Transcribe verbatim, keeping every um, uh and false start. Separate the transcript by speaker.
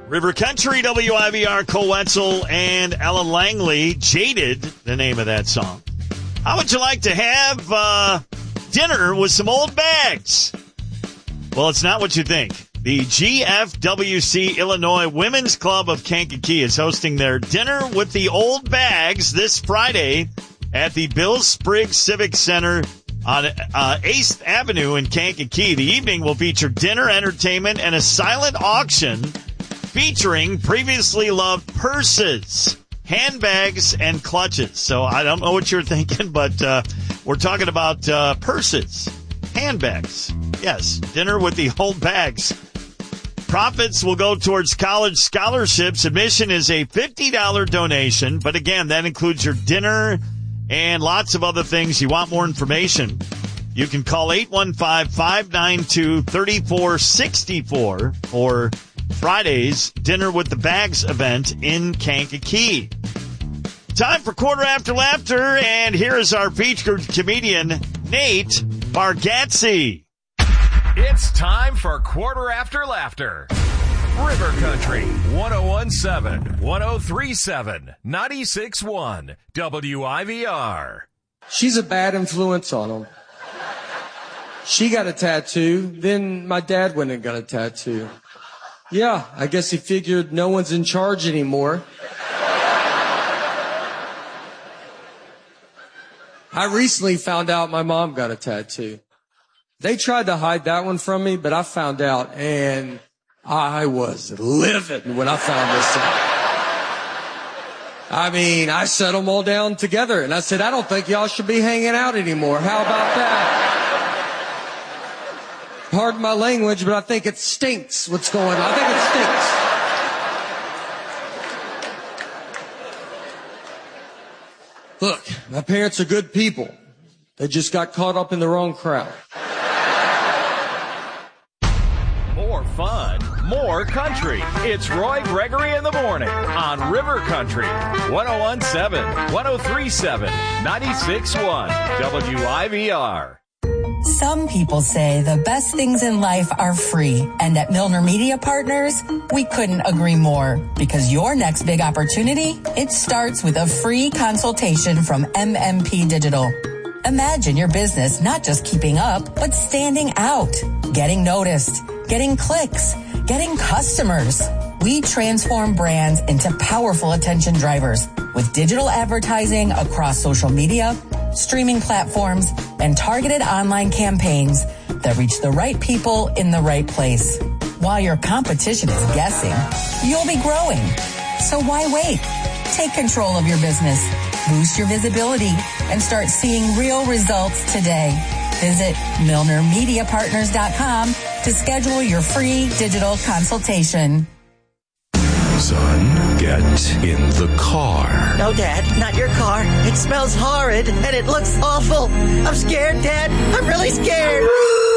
Speaker 1: River Country, W I V R, Cole Wetzel, and Ellen Langley. Jaded, the name of that song. How would you like to have uh, dinner with some old bags? Well, it's not what you think. The G F W C Illinois Women's Club of Kankakee is hosting their Dinner with the Old Bags this Friday at the Bill Spriggs Civic Center on uh, eighth Avenue in Kankakee. The evening will feature dinner, entertainment, and a silent auction featuring previously loved purses, handbags, and clutches. So I don't know what you're thinking, but uh, we're talking about uh, purses, handbags. Yes, dinner with the old bags. Profits will go towards college scholarships. Admission is a fifty dollars donation, but again, that includes your dinner and lots of other things. You want more information, you can call eight one five, five nine two, three four six four for Friday's Dinner with the Bags event in Kankakee. Time for Quarter After Laughter, and here is our featured comedian, Nate Bargatze.
Speaker 2: It's time for Quarter After Laughter. River Country, one oh one point seven, one oh three point seven, ninety-six point one, W I V R.
Speaker 3: She's a bad influence on him. She got a tattoo, then my dad went and got a tattoo. Yeah, I guess he figured no one's in charge anymore. I recently found out my mom got a tattoo. They tried to hide that one from me, but I found out, and I was livid when I found this out. I mean, I set them all down together, and I said, I don't think y'all should be hanging out anymore. How about that? Pardon my language, but I think it stinks what's going on. I think it stinks. Look, my parents are good people. They just got caught up in the wrong crowd.
Speaker 2: More fun, more country. It's Roy Gregory in the morning on River Country, one oh one point seven, one oh three point seven, ninety-six point one, W I V R.
Speaker 4: Some people say the best things in life are free, and at Milner Media Partners, we couldn't agree more, because your next big opportunity, it starts with a free consultation from M M P Digital. Imagine your business not just keeping up, but standing out, getting noticed, getting clicks, getting customers. We transform brands into powerful attention drivers with digital advertising across social media, streaming platforms, and targeted online campaigns that reach the right people in the right place. While your competition is guessing, you'll be growing. So why wait? Take control of your business, boost your visibility, and start seeing real results today. Visit Milner Media Partners dot com to schedule your free digital consultation.
Speaker 5: Son, get in the car.
Speaker 6: No, Dad, not your car. It smells horrid and it looks awful. I'm scared, Dad. I'm really scared.